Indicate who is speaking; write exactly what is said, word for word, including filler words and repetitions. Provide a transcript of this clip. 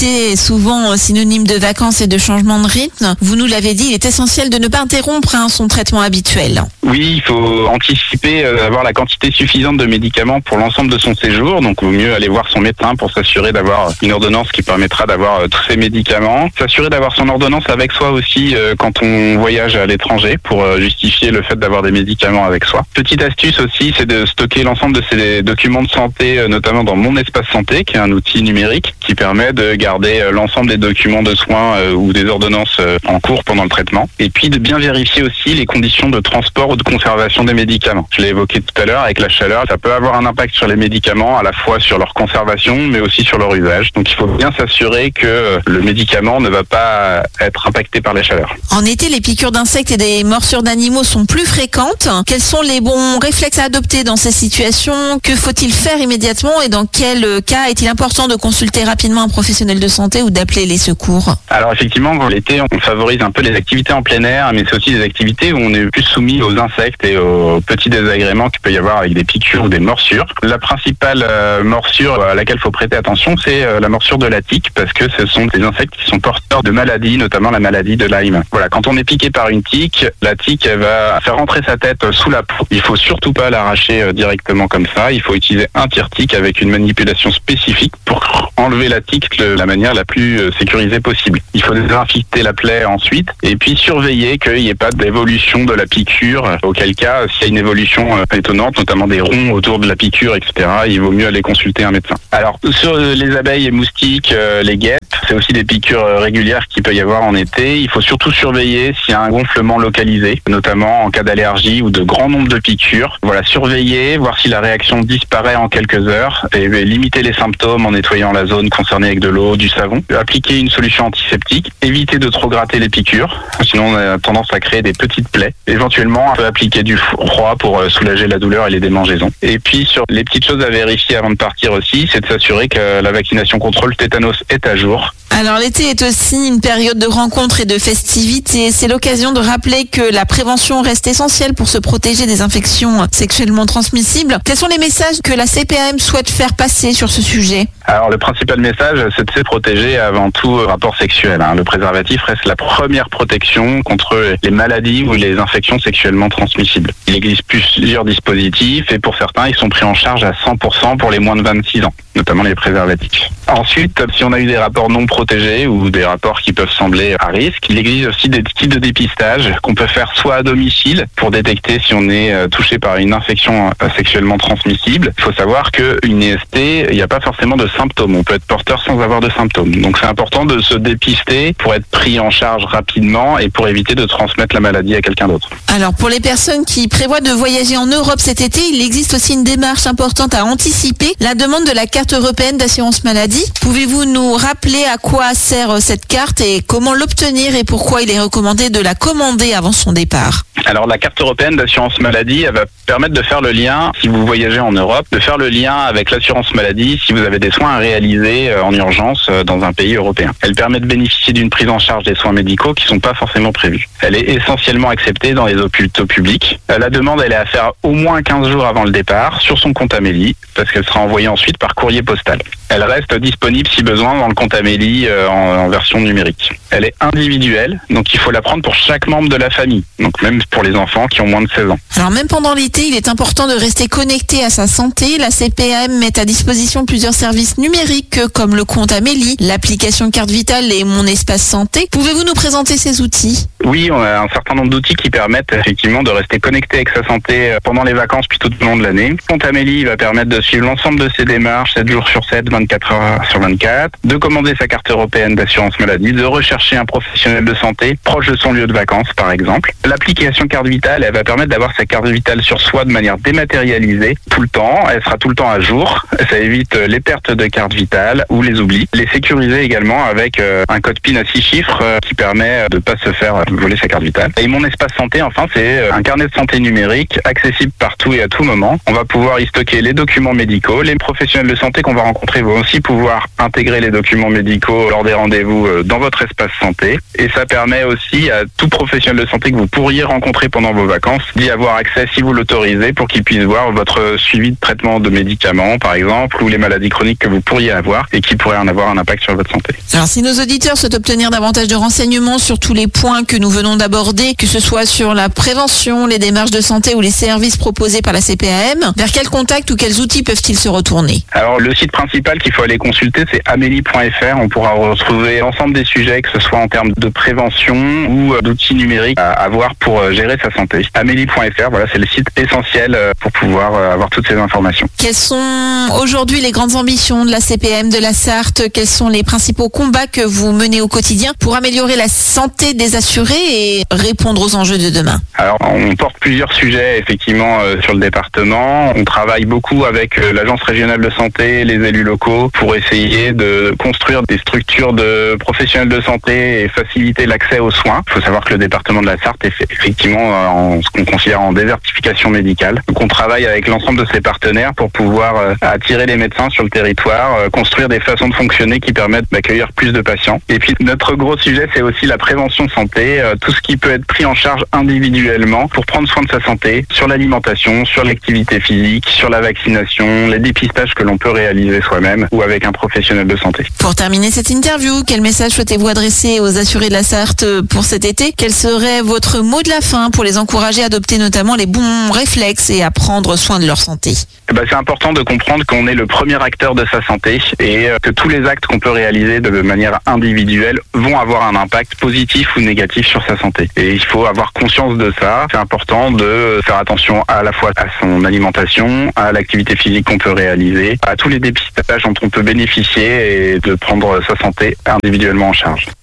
Speaker 1: C'est souvent synonyme de vacances et de changement de rythme. Vous nous l'avez dit, il est essentiel de ne pas interrompre hein, son traitement habituel.
Speaker 2: Oui, il faut anticiper euh, avoir la quantité suffisante de médicaments pour l'ensemble de son séjour. Donc, il vaut mieux aller voir son médecin pour s'assurer d'avoir une ordonnance qui permettra d'avoir euh, tous ces médicaments. S'assurer d'avoir son ordonnance avec soi aussi euh, quand on voyage à l'étranger pour euh, justifier le fait d'avoir des médicaments avec soi. Petite astuce aussi, c'est de stocker l'ensemble de ces documents de santé, euh, notamment dans Mon Espace Santé, qui est un outil numérique qui permet de garder euh, l'ensemble des documents de soins euh, ou des ordonnances euh, en cours pendant le traitement. Et puis de bien vérifier aussi les conditions de transport ou de conservation des médicaments. Je l'ai évoqué tout à l'heure, avec la chaleur, ça peut avoir un impact sur les médicaments, à la fois sur leur conservation, mais aussi sur leur usage. Donc il faut bien s'assurer que le médicament ne va pas être impacté par la chaleur.
Speaker 1: En été, les piqûres d'insectes et des morsures d'animaux sont plus fréquentes. Quels sont les bons réflexes à adopter dans ces situations? Que faut-il faire immédiatement et dans quel cas est-il important de consulter rapidement un professionnel de santé ou d'appeler les secours?
Speaker 2: Alors effectivement, l'été, on favorise un peu les activités en plein air, mais c'est aussi des activités où on est plus soumis aux insectes et aux petits désagréments qu'il peut y avoir avec des piqûres ou des morsures. La principale euh, morsure à laquelle il faut prêter attention, c'est euh, la morsure de la tique, parce que ce sont des insectes qui sont porteurs de maladies, notamment la maladie de Lyme. Voilà, quand on est piqué par une tique, la tique elle va faire rentrer sa tête sous la peau. Il faut surtout pas l'arracher euh, directement comme ça. Il faut utiliser un tire-tique avec une manipulation spécifique pour enlever la tique de la manière la plus euh, sécurisée possible. Il faut désinfecter la plaie ensuite et puis surveiller qu'il n'y ait pas d'évolution de la piqûre. Auquel cas, s'il y a une évolution euh, étonnante, notamment des ronds autour de la piqûre, et cetera, il vaut mieux aller consulter un médecin. Alors, sur les abeilles et moustiques, euh, les guêpes, c'est aussi des piqûres euh, régulières qu'il peut y avoir en été. Il faut surtout surveiller s'il y a un gonflement localisé, notamment en cas d'allergie ou de grand nombre de piqûres. Voilà, surveiller, voir si la réaction disparaît en quelques heures et, et limiter les symptômes en nettoyant la zone concernée avec de l'eau, du savon. Appliquer une solution antiseptique, éviter de trop gratter les piqûres, sinon on a tendance à créer des petites plaies. Éventuellement, on peut appliquer du froid pour euh, soulager la douleur et les démangeaisons. Et puis, sur les petites choses à vérifier avant de partir aussi, c'est de s'assurer que la vaccination contre le tétanos est à jour.
Speaker 1: Alors l'été est aussi une période de rencontres et de festivités. C'est l'occasion de rappeler que la prévention reste essentielle pour se protéger des infections sexuellement transmissibles. Quels sont les messages que la C P A M souhaite faire passer sur ce sujet?
Speaker 2: Alors le principal message, c'est de se protéger avant tout rapport sexuel. Hein. Le préservatif reste la première protection contre les maladies ou les infections sexuellement transmissibles. Il existe plusieurs dispositifs et pour certains, ils sont pris en charge à cent pour cent pour les moins de vingt-six ans, notamment les préservatifs. Ensuite, si on a eu des rapports non protégés ou des rapports qui peuvent sembler à risque, il existe aussi des kits de dépistage qu'on peut faire soit à domicile pour détecter si on est touché par une infection sexuellement transmissible. Il faut savoir qu'une I S T, il n'y a pas forcément de symptômes. On peut être porteur sans avoir de symptômes. Donc c'est important de se dépister pour être pris en charge rapidement et pour éviter de transmettre la maladie à quelqu'un d'autre.
Speaker 1: Alors pour les personnes qui prévoient de voyager en Europe cet été, il existe aussi une démarche importante à anticiper, la demande de la carte européenne d'assurance maladie. Pouvez-vous nous rappeler à quoi sert cette carte et comment l'obtenir et pourquoi il est recommandé de la commander avant son départ?
Speaker 2: Alors la carte européenne d'assurance maladie, elle va permettre de faire le lien, si vous voyagez en Europe, de faire le lien avec l'assurance maladie si vous avez des soins à réaliser en urgence dans un pays européen. Elle permet de bénéficier d'une prise en charge des soins médicaux qui ne sont pas forcément prévus. Elle est essentiellement acceptée dans les hôpitaux publics. La demande, elle est à faire au moins quinze jours avant le départ sur son compte Amélie, parce qu'elle sera envoyée ensuite par courrier postal. Elle reste disponible si besoin dans le compte Amélie euh, en, en version numérique. Elle est individuelle, donc il faut la prendre pour chaque membre de la famille, donc même pour les enfants qui ont moins de seize ans.
Speaker 1: Alors même pendant l'été, il est important de rester connecté à sa santé. La C P A M met à disposition plusieurs services numériques comme le compte Amélie, l'application Carte Vitale et Mon Espace Santé. Pouvez-vous nous présenter ces outils?
Speaker 2: Oui, on a un certain nombre d'outils qui permettent effectivement de rester connecté avec sa santé pendant les vacances puis tout au long de l'année. Le compte Amélie va permettre de suivre l'ensemble de ses démarches sept jours sur sept, vingt-quatre heures sur vingt-quatre, de commander sa carte européenne d'assurance maladie, de rechercher un professionnel de santé proche de son lieu de vacances par exemple. L'application Carte Vitale, elle va permettre d'avoir sa carte vitale sur soi de manière dématérialisée tout le temps. Elle sera tout le temps à jour. Ça évite les pertes de carte vitale ou les oublis. Les sécuriser également avec euh, un code PIN à six chiffres euh, qui permet de ne pas se faire voler sa carte vitale. Et Mon Espace Santé, enfin, c'est un carnet de santé numérique accessible partout et à tout moment. On va pouvoir y stocker les documents médicaux, les professionnels de santé qu'on va rencontrer vont aussi pouvoir intégrer les documents médicaux lors des rendez-vous dans votre espace santé. Et ça permet aussi à tout professionnel de santé que vous pourriez rencontrer pendant vos vacances d'y avoir accès si vous l'autorisez pour qu'il puisse voir votre suivi de traitement de médicaments par exemple ou les maladies chroniques que vous pourriez avoir et qui pourraient en avoir un impact sur votre santé.
Speaker 1: Alors si nos auditeurs souhaitent obtenir davantage de renseignements sur tous les points que nous venons d'aborder, que ce soit sur la prévention, les démarches de santé ou les services proposés par la C P A M, vers quel contact ou quels outils peuvent-ils se retourner?
Speaker 2: Alors le site principal qu'il faut aller consulter, c'est amélie point f r. On pourra retrouver l'ensemble des sujets, que ce soit en termes de prévention ou d'outils numériques à avoir pour gérer sa santé. amélie point f r, voilà, c'est le site essentiel pour pouvoir avoir toutes ces informations.
Speaker 1: Quelles sont aujourd'hui les grandes ambitions de la C P A M, de la Sarthe? Quels sont les principaux combats que vous menez au quotidien pour améliorer la santé des assurés et répondre aux enjeux de demain?
Speaker 2: Alors, on porte plusieurs sujets effectivement euh, sur le département. On travaille beaucoup avec euh, l'agence régionale de santé, les élus locaux, pour essayer de construire des structures de professionnels de santé et faciliter l'accès aux soins. Il faut savoir que le département de la Sarthe est effectivement euh, en ce qu'on considère en désertification médicale. Donc, on travaille avec l'ensemble de ses partenaires pour pouvoir euh, attirer les médecins sur le territoire, euh, construire des façons de fonctionner qui permettent d'accueillir plus de patients. Et puis, notre gros sujet, c'est aussi la prévention santé, euh, tout ce qui peut être pris en charge individuellement pour prendre soin de sa santé, sur l'alimentation, sur l'activité physique, sur la vaccination, les dépistages que l'on peut réaliser soi-même ou avec un professionnel de santé.
Speaker 1: Pour terminer cette interview, quel message souhaitez-vous adresser aux assurés de la Sarthe pour cet été? Quel serait votre mot de la fin pour les encourager à adopter notamment les bons réflexes et à prendre soin de leur santé?
Speaker 2: Eh ben, c'est important de comprendre qu'on est le premier acteur de sa santé et que tous les actes qu'on peut réaliser de manière individuelle vont avoir un impact positif ou négatif sur sa santé. Et il faut avoir conscience de ça. C'est important de faire attention à la fois à son alimentation, à l'activité physique qu'on peut réaliser, à tous les dépistages dont on peut bénéficier et de prendre sa santé individuellement en charge.